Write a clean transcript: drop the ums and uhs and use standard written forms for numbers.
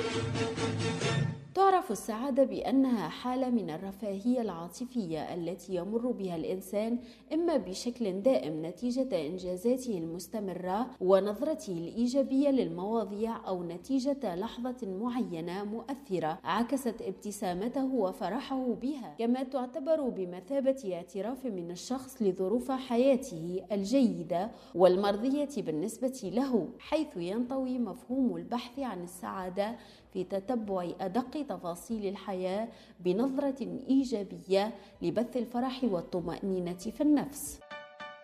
تعرف السعادة بأنها حالة من الرفاهية العاطفية التي يمر بها الإنسان إما بشكل دائم نتيجة إنجازاته المستمرة ونظرته الإيجابية للمواضيع، أو نتيجة لحظة معينة مؤثرة عكست ابتسامته وفرحه بها. كما تعتبر بمثابة اعتراف من الشخص لظروف حياته الجيدة والمرضية بالنسبة له، حيث ينطوي مفهوم البحث عن السعادة في تتبع أدق تفاصيل الحياة بنظرة إيجابية لبث الفرح والطمأنينة في النفس.